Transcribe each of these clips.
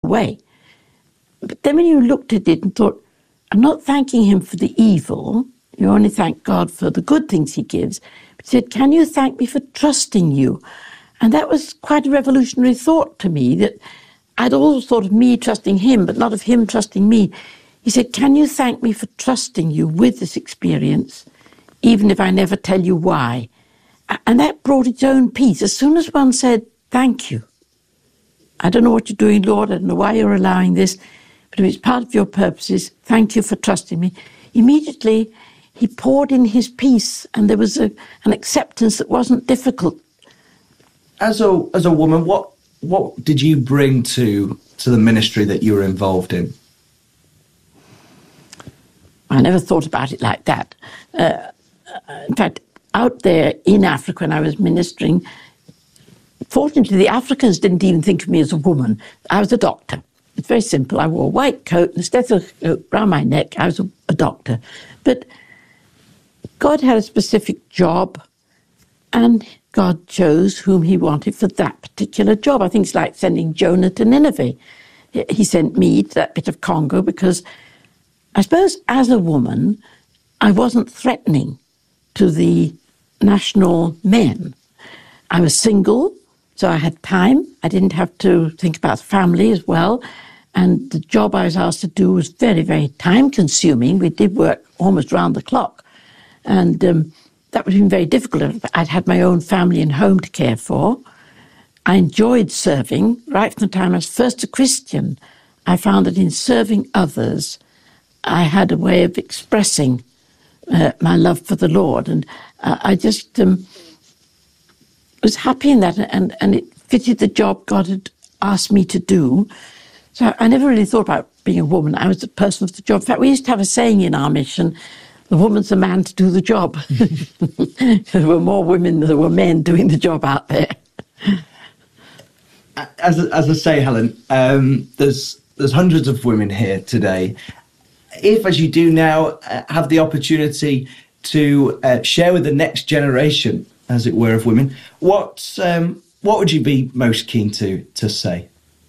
away. But then when you looked at it and thought, I'm not thanking him for the evil, you only thank God for the good things he gives. But he said, can you thank me for trusting you? And that was quite a revolutionary thought to me, that I'd always thought of me trusting him, but not of him trusting me. He said, can you thank me for trusting you with this experience, even if I never tell you why? And that brought its own peace. As soon as one said, thank you. I don't know what you're doing, Lord. I don't know why you're allowing this. But if it's part of your purposes, thank you for trusting me. Immediately, he poured in his peace, and there was an acceptance that wasn't difficult. As a woman, what did you bring to the ministry that you were involved in? I never thought about it like that. In fact, out there in Africa when I was ministering, fortunately, the Africans didn't even think of me as a woman. I was a doctor. It's very simple. I wore a white coat and a stethoscope around my neck. I was a doctor. But God had a specific job, and God chose whom he wanted for that particular job. I think it's like sending Jonah to Nineveh. He sent me to that bit of Congo because I suppose as a woman, I wasn't threatening to the national men. I was single, so I had time. I didn't have to think about family as well. And the job I was asked to do was very, very time-consuming. We did work almost round the clock. And that would have been very difficult. I'd had my own family and home to care for. I enjoyed serving. Right from the time I was first a Christian, I found that in serving others, I had a way of expressing my love for the Lord. And I just was happy in that, and it fitted the job God had asked me to do. So I never really thought about being a woman. I was the person for the job. In fact, we used to have a saying in our mission, the woman's the man to do the job. There were more women than there were men doing the job out there. As I say, Helen, there's hundreds of women here today. If, as you do now, have the opportunity to share with the next generation, as it were, of women, what would you be most keen to say?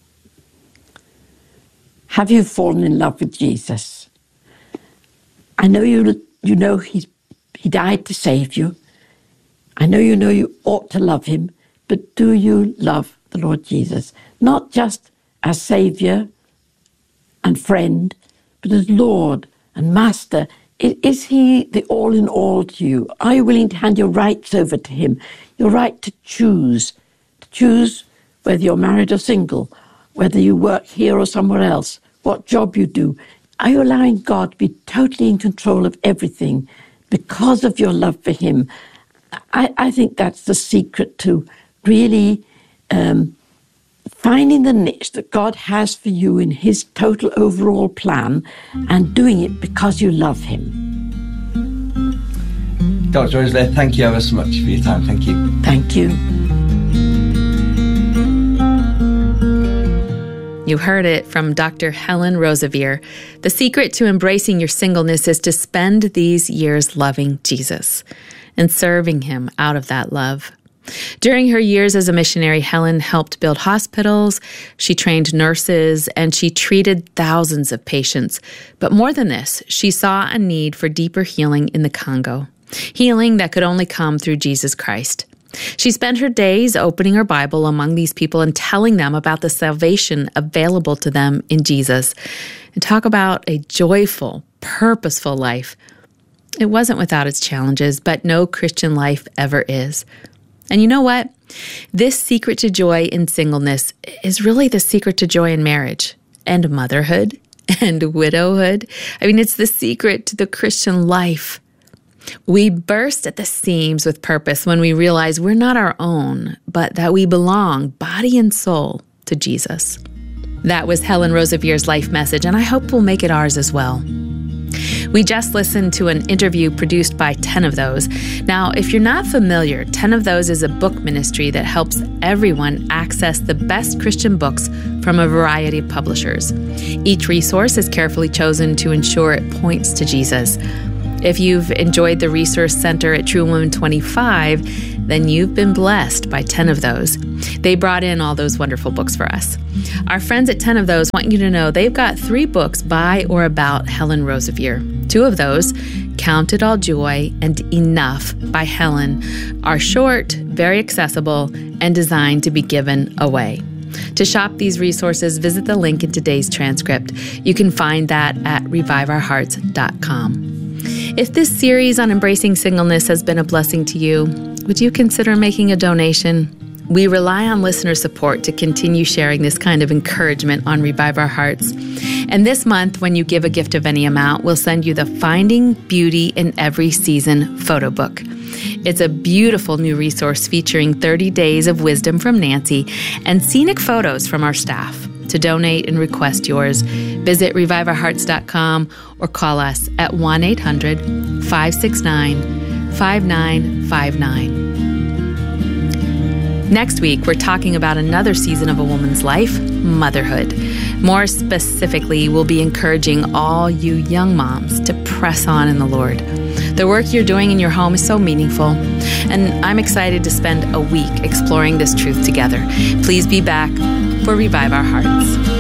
Have you fallen in love with Jesus? I know you know he died to save you. I know you ought to love him, but do you love the Lord Jesus? Not just as Saviour and friend, but as Lord and Master. Is he the all in all to you? Are you willing to hand your rights over to him? Your right to choose whether you're married or single, whether you work here or somewhere else, what job you do. Are you allowing God to be totally in control of everything because of your love for him? I think that's the secret to really finding the niche that God has for you in his total overall plan and doing it because you love him. Dr. Rosalie, thank you ever so much for your time. Thank you. Thank you. You heard it from Dr. Helen Roseveare. The secret to embracing your singleness is to spend these years loving Jesus and serving him out of that love. During her years as a missionary, Helen helped build hospitals, she trained nurses, and she treated thousands of patients. But more than this, she saw a need for deeper healing in the Congo, healing that could only come through Jesus Christ. She spent her days opening her Bible among these people and telling them about the salvation available to them in Jesus. And talk about a joyful, purposeful life. It wasn't without its challenges, but no Christian life ever is. And you know what? This secret to joy in singleness is really the secret to joy in marriage and motherhood and widowhood. I mean, it's the secret to the Christian life. We burst at the seams with purpose when we realize we're not our own, but that we belong, body and soul, to Jesus. That was Helen Roseveare's life message, and I hope we'll make it ours as well. We just listened to an interview produced by 10 of Those. Now, if you're not familiar, 10 of Those is a book ministry that helps everyone access the best Christian books from a variety of publishers. Each resource is carefully chosen to ensure it points to Jesus. If you've enjoyed the Resource Center at True Women 25, then you've been blessed by 10 of those. They brought in all those wonderful books for us. Our friends at 10 of those want you to know they've got 3 books by or about Helen Roseveare. 2 of those, Count It All Joy and Enough by Helen, are short, very accessible, and designed to be given away. To shop these resources, visit the link in today's transcript. You can find that at reviveourhearts.com. If this series on embracing singleness has been a blessing to you, would you consider making a donation? We rely on listener support to continue sharing this kind of encouragement on Revive Our Hearts. And this month, when you give a gift of any amount, we'll send you the Finding Beauty in Every Season photo book. It's a beautiful new resource featuring 30 days of wisdom from Nancy and scenic photos from our staff. To donate and request yours, visit reviveourhearts.com or call us at 1-800-569-5959. Next week, we're talking about another season of a woman's life, motherhood. More specifically, we'll be encouraging all you young moms to press on in the Lord. The work you're doing in your home is so meaningful, and I'm excited to spend a week exploring this truth together. Please be back for Revive Our Hearts.